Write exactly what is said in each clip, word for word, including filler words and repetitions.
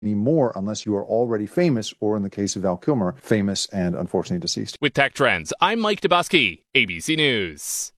anymore unless you are already famous, or in the case of Val Kilmer, famous and unfortunately deceased. With Tech Trends, I'm Mike Dubusky, A B C News.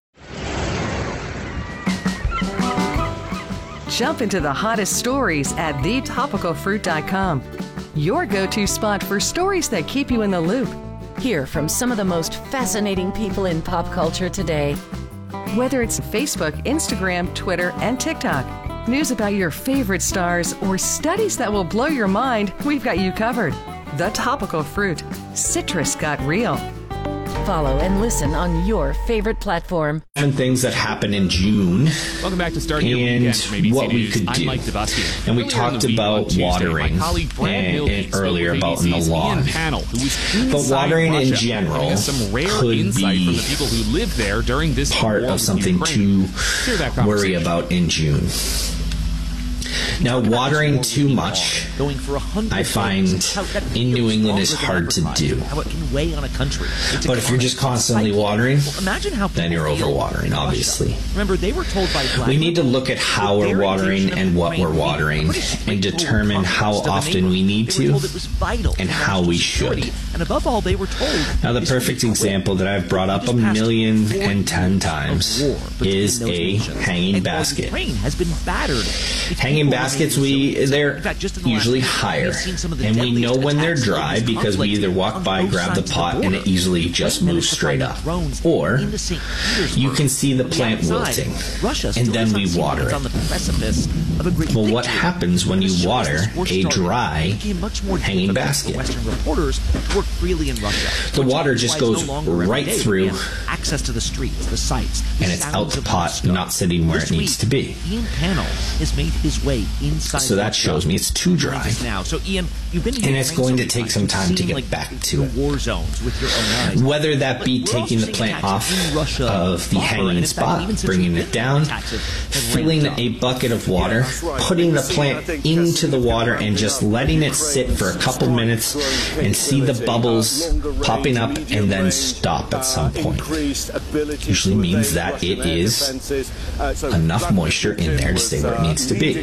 Jump into the hottest stories at the topical fruit dot com. Your go-to spot for stories that keep you in the loop. Hear from some of the most fascinating people in pop culture today. Whether it's Facebook, Instagram, Twitter, and TikTok, news about your favorite stars, or studies that will blow your mind, we've got you covered. The Topical Fruit. Citrus got real. Follow and listen on your favorite platform. And things that happen in June. Welcome back to Start Your and Weekend from A B C what we News. could I'm do. Mike Dubusky. And we Earlier talked in the week about on Tuesday, watering my colleague Brad and, Milkey and spoke earlier with about in the A B C's lawn. Ian Pannell, who was But inside watering Russia, in general giving us some rare could insight be from the people who live there during this part war of with something Ukraine. to Hear that worry conversation. about in June. Now, watering too much, I find in New England is hard to do. But if you're just constantly watering, then you're overwatering, obviously. We need to look at how we're watering and what we're watering and determine how often we need to and how we should. Now, the perfect example that I've brought up a million and ten times is a hanging basket. Hanging baskets, we they're usually higher, and we know when they're dry because we either walk by, grab the pot, and it easily just moves straight up. Or you can see the plant wilting, and then we water it. Well, what happens when you water a dry hanging basket? The water just goes right through, and it's out the pot, not sitting where it needs to be. So that shows me it's too dry, and it's going to take some time to get back to it. Whether that be taking the plant off of the hanging spot, bringing it down, filling a bucket of water, putting the plant into the water and just letting it sit for a couple minutes and see the bubbles popping up and then stop at some point. Usually means that it is enough moisture in there to stay where it needs to be.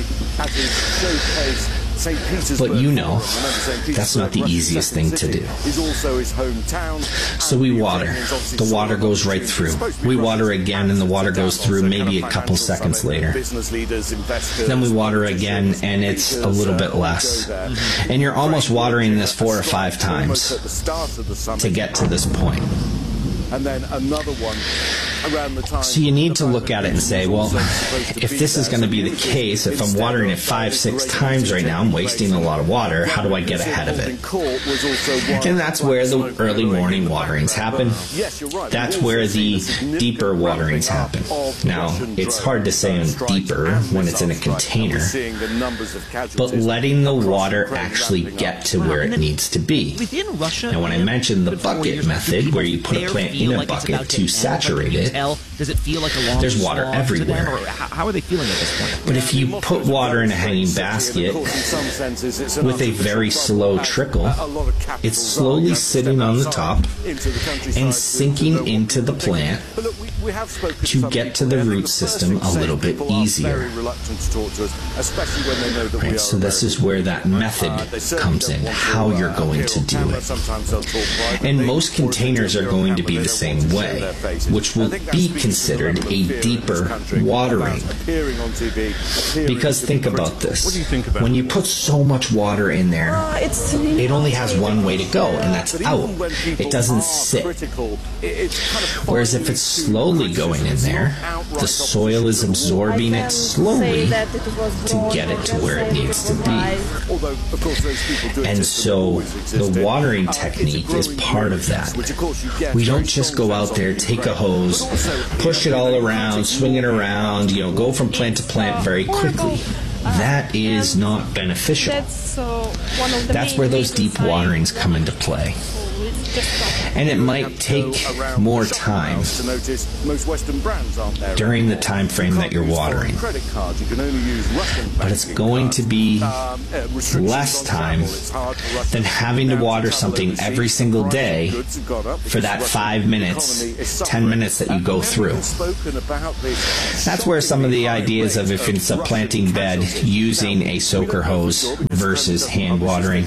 But you know, that's not the easiest thing to do. So we water. The water goes right through. We water again, and the water goes through maybe a couple seconds later. Then we water again, and it's a little bit less. And you're almost watering this four or five times to get to this point. And then another one around the time. So you need to look at it and say, well, if this is going to be the case, if I'm watering it five, six times right now, I'm wasting a lot of water. How do I get ahead of it? And that's where the early morning waterings happen. That's where the deeper waterings happen. Now, it's hard to say on deeper when it's in a container, but letting the water actually get to where it needs to be. Now, when I mentioned the bucket method, where you put a plant in a bucket to saturate it, there's water everywhere. How are they feeling at this point? But if you put water in a hanging basket with a very slow trickle, it's slowly sitting on the top and sinking into the plant to get to the root system a little bit easier. Right, so this is where that method comes in, how you're going to do it. And most containers are going to be the same way, which will be considered a deeper watering. Because think about this. When you put so much water in there, it only has one way to go, and that's out. It doesn't sit. Whereas if it's slowly going in there, the soil is absorbing it slowly to get it to where it needs to be. And so the watering technique is part of that. We don't just go out there, take a hose, push it all around, swing it around, you know, go from plant to plant very quickly. That is not beneficial. That's where those deep waterings come into play. And it might take more time during the time frame that you're watering. But it's going to be less time than having to water something every single day for that five minutes, ten minutes that you go through. That's where some of the ideas of if it's a planting bed using a soaker hose versus hand watering.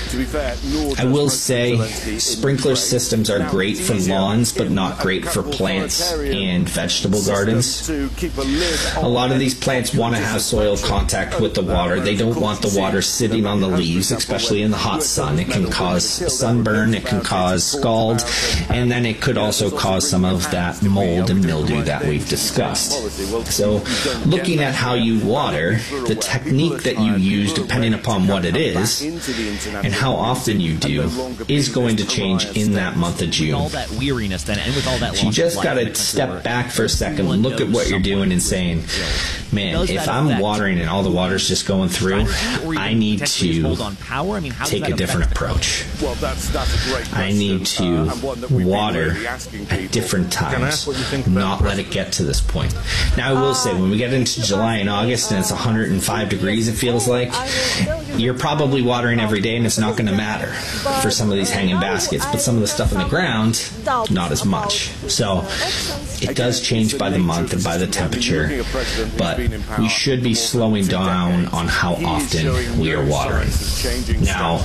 I will say sprinkler systems are great for lawns but not great for plants and vegetable gardens. A lot of these plants want to have soil contact with the water. They don't want the water sitting on the leaves, especially in the hot sun. It can cause sunburn, it can cause scald, and then it could also cause some of that mold and mildew that we've discussed. So looking at how you water, the technique that you use depending upon what it is and how often you do is going to change in that month of June. All that weariness then, and with all that You just got to step back for a second, look at what you're doing and saying, man, if I'm watering and all the water's just going through, I need to take a different approach. I need to water at different times, not let it get to this point. Now, I will say, when we get into July and August and it's one hundred five degrees, it feels like, you're probably watering every day and it's not going to matter for some of these hanging baskets, but some of the stuff in the ground, not as much. So it does change by the month and by the temperature, but we should be slowing down on how often we are watering. Now,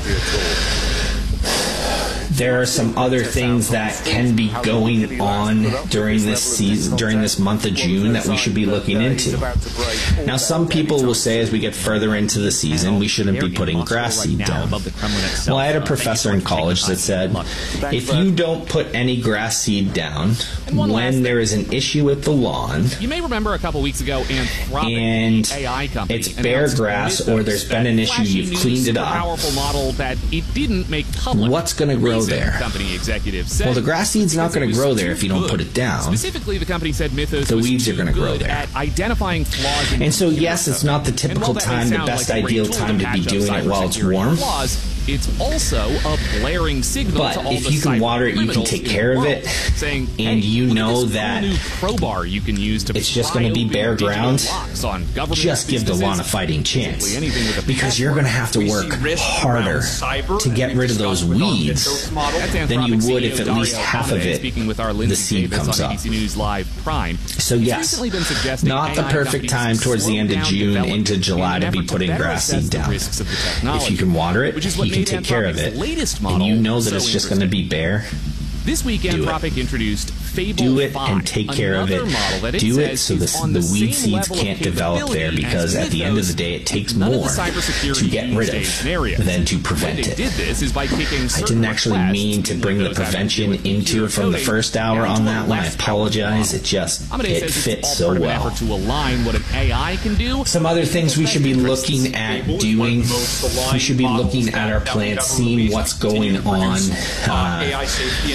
there are some other things that can be going on during this season, during this month of June, that we should be looking into. Now, some people will say as we get further into the season, we shouldn't be putting grass seed down. Well, I had a professor in college that said, if you don't put any grass seed down when there is an issue with the lawn, You may remember a couple weeks ago, Anthropic, and the A I company, it's bare announced grass or there's been an issue, flashy you've new cleaned it super up, powerful model that it didn't make public. what's going to grow Reason, there? Company executive said, Well, the grass seed's not because going it to was grow there too if you don't good. put it down. Specifically, the company said Mythos The was weeds are too gonna grow good there. at identifying flaws in And so, the yes, it's not the And typical while that may time, the sound best like a great ideal tool time to be patch up doing it while it's cybersecurity warm. flaws, it's also a blaring signal But to all if the you can cyber water it, you can criminals take in the care of world, it, saying, and hey, you look at know this cool that new crowbar you can use to it's just pry going to be open bare digital ground, locks on government just give the lawn a businesses. fighting chance. Basically anything with a Because you're going to have to work harder to get rid of those weeds than you would if at least half of it, speaking with our the Lindsay seed Davis comes on up. A B C News Live Prime. So He's yes, recently been suggesting not the A I perfect companies time towards the slow end of down June development into July in to an be effort putting better grass assess seed the down. risks of the If technology, you can water it, which is what you can made take care of Anthropic's it, latest and model you know that so it's just going to be bare. This week, Do it. Anthropic introduced Fable Do it five, and take care of it. another model that it Do it says so is the, on the the weed same seeds level of can't develop there, capability because as at the end of Mythos, the day it takes none of the more cybersecurity to get rid used of in areas. than to The way prevent they it. did this is by kicking I certain didn't actually requests mean to in bring the Mythos having to do prevention with into computer from the coding first hour down on to a that one. I less powerful apologize. model. It just Amade it says it's fits all so part of an well. effort to align what an A I can do. Some other things we should be looking at doing. We should be looking at our plants, seeing what's going on. Uh,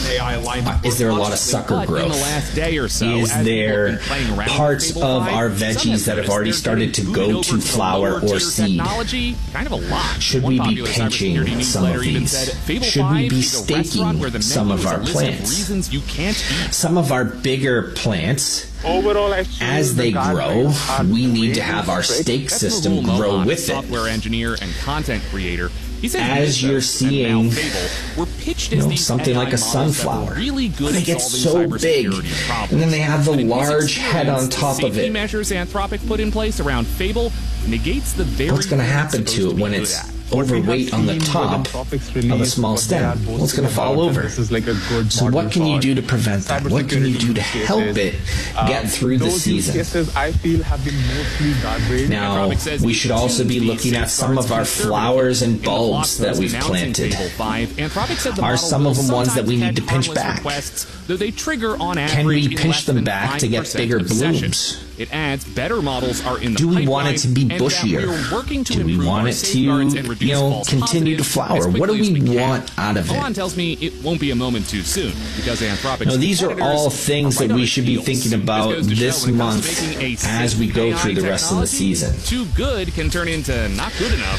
is there a lot of sucker But in the growth? last day or so, Is as people have there been playing around with parts Fable of five, our some veggies have that have noticed already they're started to getting go moved to over flower lower or tier seed? technology? Kind of a lot. Should One we be popular pinching cybersecurity some of newsletter even these? said, Fable Should we five be is a restaurant staking where the some menu of is a our list plants? reasons you can't eat. Some of our bigger plants, Overall, actually, as they the grow, guidelines are we need to really have our strict. stake That's system Rahul grow Mohan, with it. software engineer and content creator. He says As you're Mythos and seeing, now Fable were pitched you as know, these something A I like a models that were sunflower. really good They at get solving so big, cybersecurity problems. and then they have the But in his large head on experience, top the of safety it. measures Anthropic put in place around Fable negates the very What's going to thing happen it's to supposed it be when good it's at. overweight on the top of a small stem? What's going to fall over? This is like a good So what can you do to prevent that? What can you do to help it get through the Those use season? cases I feel have been mostly guardrailed. Now, Anthropic says we it should also be shouldn't looking at some of our conservative. flowers and In the blog bulbs that post we've announcing planted. Fable five, Anthropic said the Are model some will of them ones that we sometimes need to catch pinch harmless back? requests, though they trigger on average Can we in pinch less them than back to get five percent bigger of sessions. blooms? It adds better models are in the Do we pipeline, want it to be and that bushier? we're working to Do we improve want our it safeguards and to, reduce you know, false continue to positives flower? as What do quickly as we can. want out of it? Mohan tells me it won't be a moment too soon because Anthropic's No, these are competitors all things are right that we on should be its heels. thinking about goes to show this when it comes to month making a as we safe go A I through the rest of the technology, season. Too good can turn into not good enough.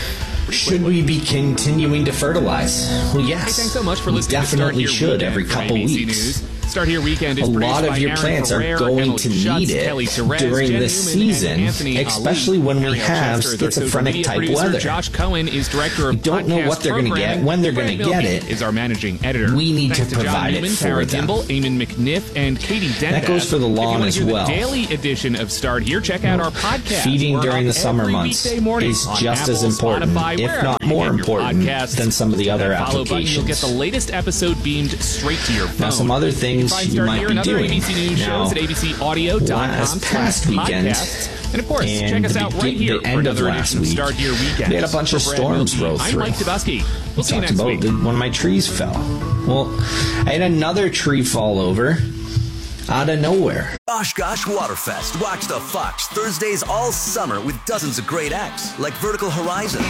Should we be continuing to fertilize? Well, yes. Hey, thanks so much for we listening definitely to Start Here should Weekend every from couple A B C weeks. News. Start Here Weekend is A produced lot of by your Aaron plants are Herrera, going Emily to Schutz, need it Kelly Therese, during Jen this Newman, season, and Anthony especially Ali. when we Danielle have Chester is our social schizophrenic media type producer. weather. Josh Cohen is director of We don't know podcast what they're gonna programming. get, when they're Brad gonna get Milkey it. is our managing editor. We need Thanks to John provide it Newman, for Tara them. Dimble, Eamon McNiff, and Katie Dendas. That goes for the lawn if you want as to hear well. The daily edition of Start Here, check out our podcast. Feeding We're during up the summer every months weekday morning is on just Apple, as important, Spotify, if wherever not you more get your important, podcasts. than some of the other That follow button, you'll get applications. the latest episode beamed straight to your phone. Now, some other things find you Start might Here be and other doing. A B C News Now, shows at a b c audio dot com last past slash weekend, podcasts. And of course, and check us the out right begin- here the for end of another last edition of week, Start Here Weekend. we had a bunch of For Brad storms Milkey, roll I'm through. Mike Dubusky. We'll see you Talked next about week. that one of my trees fell. Well, I had another tree fall over out of nowhere. Oshkosh Waterfest. Watch the Fox Thursdays all summer with dozens of great acts like Vertical Horizon,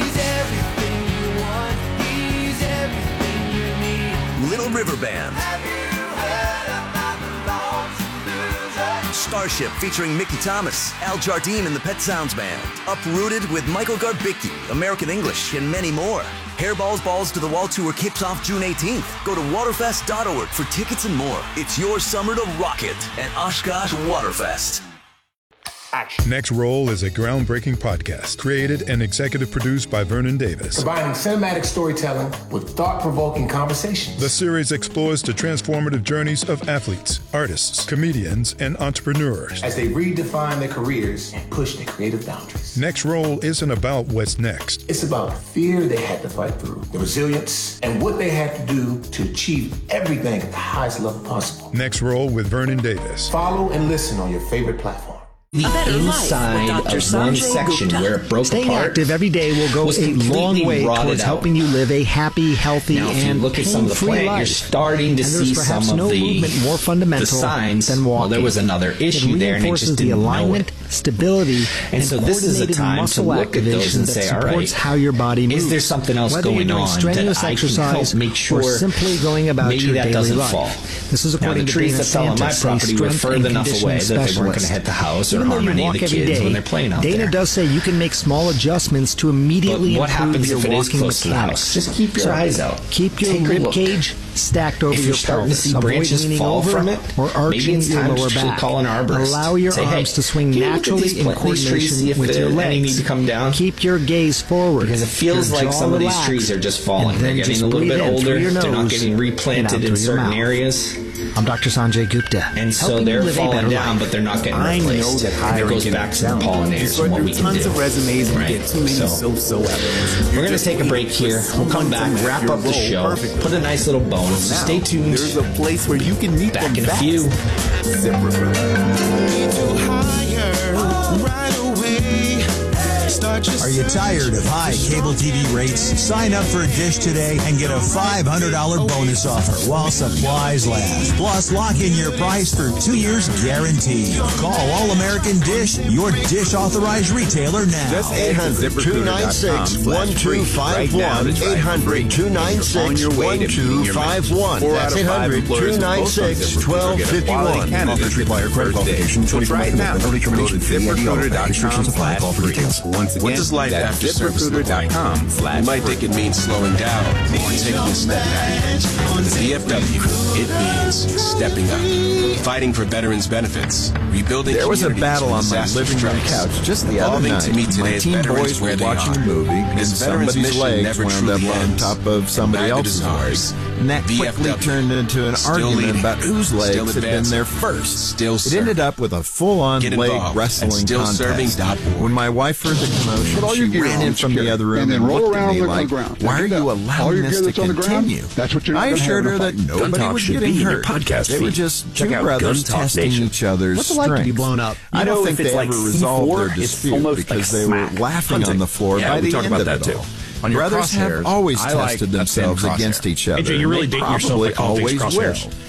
Little River Band, Starship featuring Mickey Thomas, Al Jardine and the Pet Sounds Band, Uprooted with Michael Garbicki, American English, and many more. Hairballs Balls to the Wall Tour kicks off June eighteenth. Go to waterfest dot org for tickets and more. It's your summer to rock it at Oshkosh Waterfest. Next Roll is a groundbreaking podcast created and executive produced by Vernon Davis. Combining cinematic storytelling with thought-provoking conversations. The series explores the transformative journeys of athletes, artists, comedians, and entrepreneurs as they redefine their careers and push their creative boundaries. Next Roll isn't about what's next. It's about the fear they had to fight through, the resilience, and what they had to do to achieve everything at the highest level possible. Next Roll with Vernon Davis. Follow and listen on your favorite platform. The inside of one section where it broke Staying apart active every day will go was a completely long way rotted towards out. helping you live a happy, healthy, Now, if you and look at some of the pain-free plant, life. you're starting to and there's see perhaps some of no the, movement more fundamental the signs. than walking. Well, there was another issue it there, and they reinforces just the didn't know alignment, it. stability, And, and so this is a coordinated time to muscle look at those activation and that say, all supports right, how your body moves. is there something else Whether going you're doing on strenuous that I can exercise help make sure or simply going about maybe your that daily doesn't life. fall? This is Now, according the to trees Dana that fell on my Santos, a property were strength further and enough away conditioning that they weren't going to specialist. hit the house or Even though harm you any of walk the every kids day, when they're playing out Dana there. does say you can make small adjustments to immediately But what improve happens your if it is walking close to the mechanics. house? Just keep your So, eyes out. Keep your Take a rib look. cage stacked over If your you're starting to pelvis. see Avoid branches leaning fall over from it, or maybe arching it's your time to lower actually back. call an arborist. Allow your Say, hey, arms to swing can you look at naturally these in pla- these trees, see coordination if with there- your legs. any need to come down? Keep your gaze forward. Because it feels your like jaw some of these relaxed, trees are just falling. and They're then getting just a little breathe bit in through older. your They're not nose getting and out replanted through in your certain mouth. areas. I'm Doctor Sanjay Gupta. And so helping you they're live a falling better down, life. but they're not getting I know replaced. that And it hiring goes can back be to the challenging. pollinators and what we can tons do. of resumes and Right. get too many So, so-so applicants. we're going to take a break here. We'll come back, wrap up the show, put a nice little bonus. So stay tuned. There's a place where you can meet Back them in a fast. few. Are you tired of high cable T V rates? Sign up for Dish today and get a five hundred dollars bonus offer while supplies last. Plus, lock in your price for two years guaranteed. Call All American Dish, your Dish authorized retailer now. Just eight hundred, two nine six, one two five one. eight hundred, two nine six, one two five one. That's eight hundred, two nine six, one two five one. Offers require credit qualification, twenty-four months minimum, early termination fee, and other restrictions apply. Call for details. Once again, what does life after service look like? You might think it means slowing down or taking a step back. But the V F W, it means stepping up, fighting for veterans' benefits, rebuilding There was a communities battle when on my disaster living room strikes, couch just the other evolving night. to meet My today's teen veterans boys where were they watching are. a movie, and This veterans' somebody's mission legs never wound up truly on ends. top of somebody Neither else's does ours. legs. And that V F quickly W, turned into an still argument leading, about whose still legs had been advancing, there first. still It serving. ended up with a full-on Get leg involved wrestling at still serving contest. dot org. When my wife heard the commotion, Put all she your gear ran on in from secure, the other room and and, then roll looked around at me on the like, ground. why are Look at you that. All allowing your this gear to that's on the ground, continue? that's what you're not I gonna have assured in her a that fight. nobody Gun Talk was should getting be in your hurt. podcast They were feed. just Check two out brothers Gun Talk testing Nation. each other's What's it like to be strengths. blown up? I You don't know, think if it's they like ever C resolved four, their it's dispute almost because like they were smack. laughing Hunting. on the floor Yeah, by we the talked end about of that it too. all. On your Brothers have crosshairs, always I like tested a thin themselves crosshair. against each other. A J, you really and they dating yourself probably by calling these always will. crosshairs.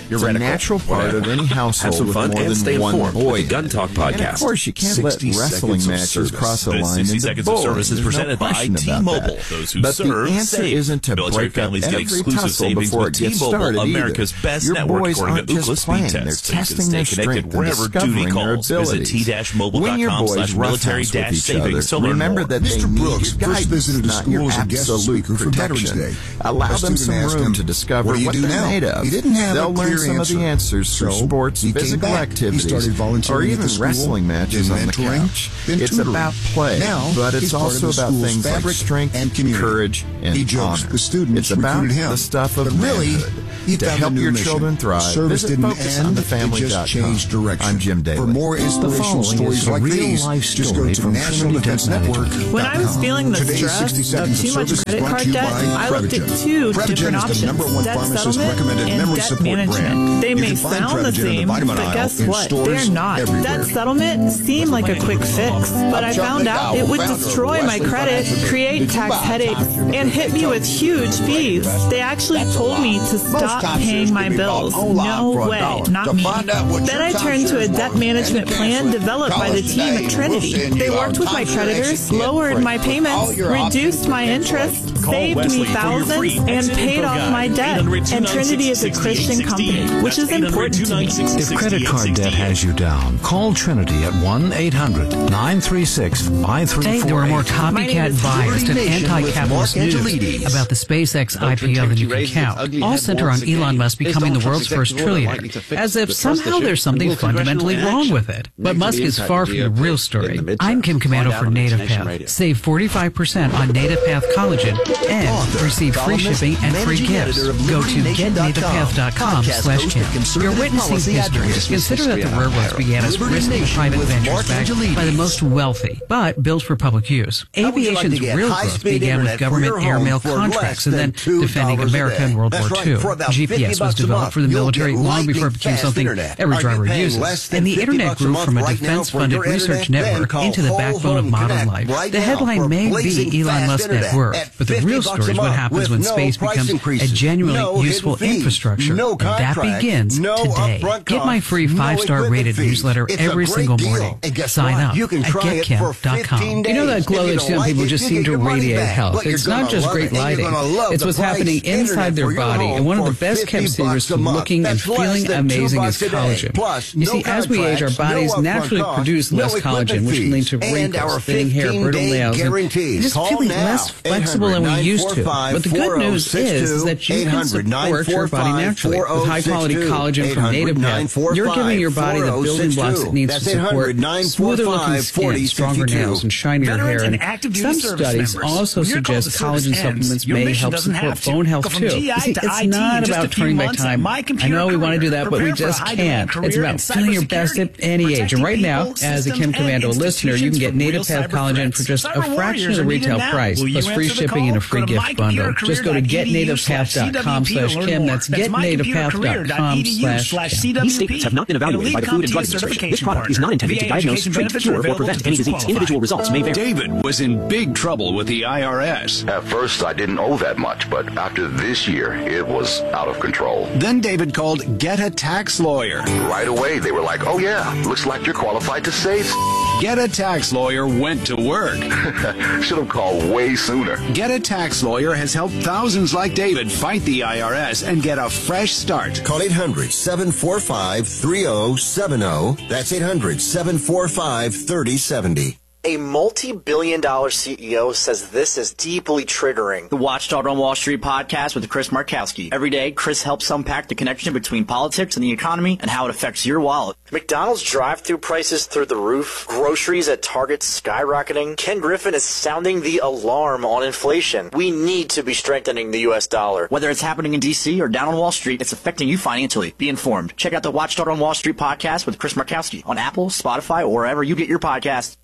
It's a natural part of any household Have some fun with more and than stay one informed with boy. the Gun Talk podcast. And of course, you can't let wrestling matches cross a This line sixty into Seconds of boring. Service is There's presented no by question about T-Mobile. that. Those who but serve, the answer save. isn't to Military break up families get every exclusive tussle savings before with it gets T-Mobile, started America's either. best Your network boys according aren't to just Ookla speed playing. They're test. So you can testing stay their connected strength and wherever duty discovering their calls. Visit abilities. t-mobile When your dot com boys slash military roughhouse with dash each other, savings to learn remember more. that they Mister need Brooks your first guidance, visited the not your school as a guest absolute speaker for Veterans protection. Day. Allow A them student some asked room him, to discover "What do you what do they're now?" made of. He didn't have They'll a learn clear some of the answer. answers through So, sports, he came physical back. He activities, started volunteering or at even the school, wrestling matches then on the mentoring, couch. then It's tutoring. about play, Now, but it's he's part of also the about school's things like fabric strength, and community. courage, and He jokes honor. the students It's about recruited him. the stuff of But really, manhood. he To found help a new your mission. children thrive, Service visit didn't focus end, on the it family just dot com. changed direction. I'm Jim Daly. For more inspirational stories like these, just go to National Defense Network. When I was feeling the Today's stress sixty of seconds too much service is credit brought card to you debt, by I looked at Prevagen. two Prevagen different is the options, number one debt pharmacist settlement recommended and memory debt support management. brand. They You may can find sound the Prevagen in the same, vitamin but aisle guess in what? stores They're not. everywhere. Debt settlement seemed like a quick fix, but I found out it would destroy my credit, create tax headaches, and hit me with huge fees. They actually told me to stop paying my bills. No way, not me. Then I turned to a debt management plan developed by the team at Trinity. They worked with my creditors, lowered my payments, reduced my interest, saved me thousands, and paid off my debt. And Trinity is a Christian company, which is important to me. If credit card debt has you down, call Trinity at one eight hundred nine three six five three four eight. Today, there are more copycat biased and anti-capitalist news about the SpaceX I P O than you can count. All center on Elon Musk becoming the world's first trillionaire, as if somehow there's something fundamentally wrong with it. But Musk is far from the real story. I'm Kim Commando for NativePath. Save forty-five percent on NativePath collagen and receive free shipping and free gifts. Go to get native path dot com slash Kim. You're witnessing history. Consider that the railroads began as risky private ventures backed by the most wealthy, but built for public use. Aviation's real growth began with government airmail contracts and then defending America in World War Two. G P S was developed for the military long before it became something every driver uses. And the internet grew from a defense-funded research network into the backbone of modern life. The headline may be Elon Musk's net worth, but the real story is what happens when space becomes a genuinely useful infrastructure. And that begins today. Get my free five-star rated newsletter every single morning. Sign up at get kim dot com. You know that glow that some people just seem to radiate health. It's not just great lighting. It's what's happening inside their body. And one of the best kept secrets to looking and feeling amazing is collagen. You see, as we age, our bodies naturally produce less collagen, which can lead to wrinkles, thinning hair, brittle nails, and just feeling less flexible than we used to. But the good news is, is that you can support your body naturally with high-quality collagen from NativePath. You're giving your body the building blocks it needs to support smoother-looking skin, stronger nails, and shinier hair. And some studies also suggest collagen supplements may help support bone health too. You see, it's not about turning back time. I know we want to do that, but we just can't. It's about feeling your best at any age. And right now, as a Kim Commando listener, you can get NativePath collagen for just a fraction of the retail price, plus free shipping and a free gift bundle. Just go to get native path dot com slash Kim. That's get native path dot com slash Kim. These statements have not been evaluated by the Food and Drug Administration. This product is not intended to diagnose, treat, cure, or prevent any disease. Individual results may vary. David was in big trouble with the I R S. At first, I didn't owe that much, but after this year, it was out of control. Then David called Get a Tax Lawyer. Right away, they were like, oh yeah, looks like you're qualified to save. Get a Tax Lawyer went to work. Should have called way sooner. Get a Tax Lawyer has helped thousands like David fight the I R S and get a fresh start. Call eight hundred seven four five three zero seven zero. That's eight hundred seven four five three zero seven zero. A multi-billion dollar C E O says this is deeply triggering. The Watchdog on Wall Street podcast with Chris Markowski. Every day, Chris helps unpack the connection between politics and the economy and how it affects your wallet. McDonald's drive-thru prices through the roof. Groceries at Target skyrocketing. Ken Griffin is sounding the alarm on inflation. We need to be strengthening the U S dollar. Whether it's happening in D C or down on Wall Street, it's affecting you financially. Be informed. Check out the Watchdog on Wall Street podcast with Chris Markowski on Apple, Spotify, or wherever you get your podcasts.